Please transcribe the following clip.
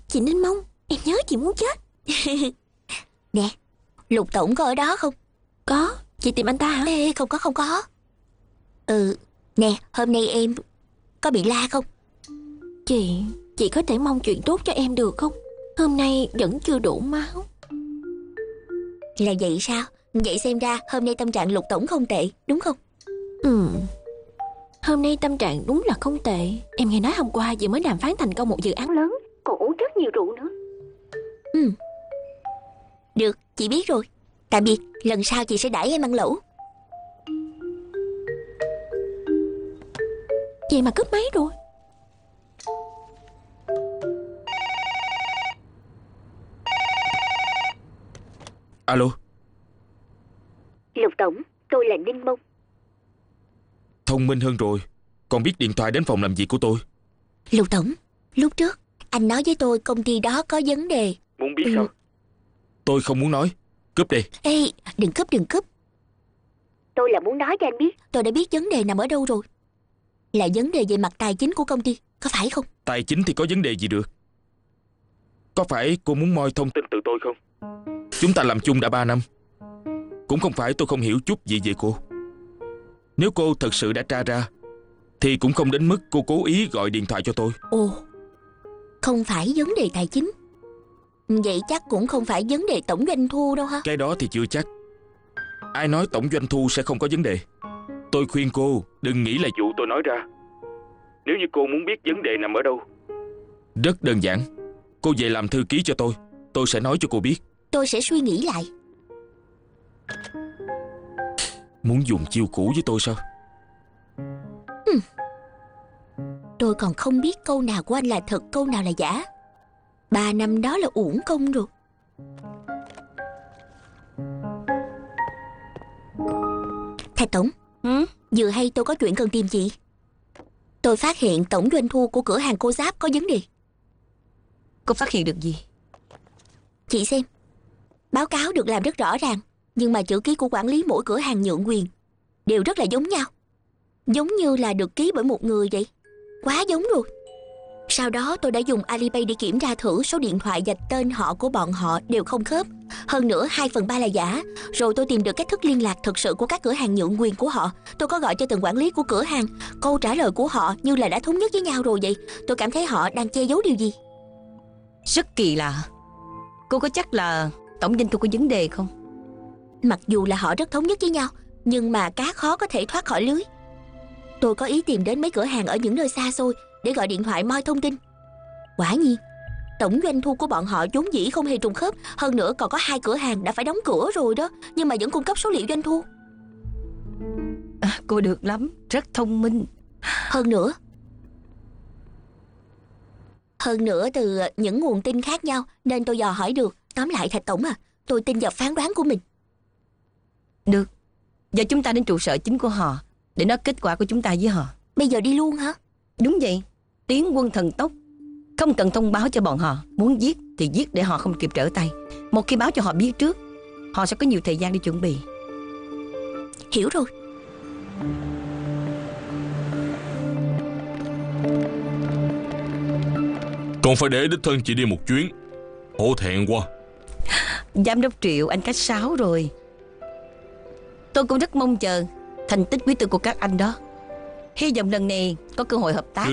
Chị Ninh Mông, em nhớ chị muốn chết. Nè, Lục Tổng có ở đó không? Có, chị tìm anh ta hả? Ê, không có. Nè, hôm nay em có bị la không? Chị có thể mong chuyện tốt cho em được không? Hôm nay vẫn chưa đủ máu. Là vậy sao? Vậy xem ra hôm nay tâm trạng Lục Tổng không tệ, đúng không? Hôm nay tâm trạng đúng là không tệ. Em nghe nói hôm qua vừa mới đàm phán thành công một dự án lớn, còn uống rất nhiều rượu nữa. Được, chị biết rồi. Tạm biệt, lần sau chị sẽ đãi em ăn lẩu. Vậy mà cướp máy rồi. Alo. Lục Tổng, tôi là Ninh Mông. Thông minh hơn rồi, còn biết điện thoại đến phòng làm việc của tôi. Lục Tổng, lúc trước anh nói với tôi công ty đó có vấn đề. Muốn biết sao? Tôi không muốn nói. Cúp đi. Ê, đừng cúp. Tôi là muốn nói cho anh biết tôi đã biết vấn đề nằm ở đâu rồi. Là vấn đề về mặt tài chính của công ty, có phải không? Tài chính thì có vấn đề gì được? Có phải cô muốn moi thông tin từ tôi không? Chúng ta làm chung đã 3 năm. Cũng không phải tôi không hiểu chút gì về cô. Nếu cô thật sự đã tra ra thì cũng không đến mức cô cố ý gọi điện thoại cho tôi. Ồ, không phải vấn đề tài chính. Vậy chắc cũng không phải vấn đề tổng doanh thu đâu ha? Cái đó thì chưa chắc. Ai nói tổng doanh thu sẽ không có vấn đề. Tôi khuyên cô đừng nghĩ là vụ tôi nói ra. Nếu như cô muốn biết vấn đề nằm ở đâu, rất đơn giản. Cô về làm thư ký cho tôi sẽ nói cho cô biết. Tôi sẽ suy nghĩ lại. Muốn dùng chiêu cũ với tôi sao? Tôi còn không biết câu nào của anh là thật, câu nào là giả. 3 năm đó là uổng công rồi. Thạch Tổng, vừa hay tôi có chuyện cần tìm chị. Tôi phát hiện tổng doanh thu của cửa hàng cô Giáp có vấn đề. Cô phát hiện được gì? Chị xem, báo cáo được làm rất rõ ràng, nhưng mà chữ ký của quản lý mỗi cửa hàng nhượng quyền đều rất là giống nhau. Giống như là được ký bởi một người vậy. Quá giống rồi. Sau đó tôi đã dùng Alipay để kiểm tra thử số điện thoại và tên họ của bọn họ đều không khớp. Hơn nữa 2/3 là giả. Rồi tôi tìm được cách thức liên lạc thực sự của các cửa hàng nhượng quyền của họ. Tôi có gọi cho từng quản lý của cửa hàng. Câu trả lời của họ như là đã thống nhất với nhau rồi vậy. Tôi cảm thấy họ đang che giấu điều gì. Rất kỳ lạ. Cô có chắc là tổng doanh thu có vấn đề không? Mặc dù là họ rất thống nhất với nhau, nhưng mà cá khó có thể thoát khỏi lưới. Tôi có ý tìm đến mấy cửa hàng ở những nơi xa xôi để gọi điện thoại moi thông tin. Quả nhiên, tổng doanh thu của bọn họ vốn dĩ không hề trùng khớp. Hơn nữa còn có 2 cửa hàng đã phải đóng cửa rồi đó, nhưng mà vẫn cung cấp số liệu doanh thu. Cô được lắm, rất thông minh. Hơn nữa từ những nguồn tin khác nhau nên tôi dò hỏi được. Tóm lại Thạch Tổng à, tôi tin vào phán đoán của mình. Được, giờ chúng ta đến trụ sở chính của họ để nói kết quả của chúng ta với họ. Bây giờ đi luôn hả? Đúng vậy, tiến quân thần tốc. Không cần thông báo cho bọn họ. Muốn giết thì giết để họ không kịp trở tay. Một khi báo cho họ biết trước, họ sẽ có nhiều thời gian để chuẩn bị. Hiểu rồi. Còn phải để đích thân chị đi một chuyến. Hổ thẹn quá. Giám đốc Triệu, anh cách 6 rồi. Tôi cũng rất mong chờ thành tích quý tư của các anh đó. Hy vọng lần này có cơ hội hợp tác.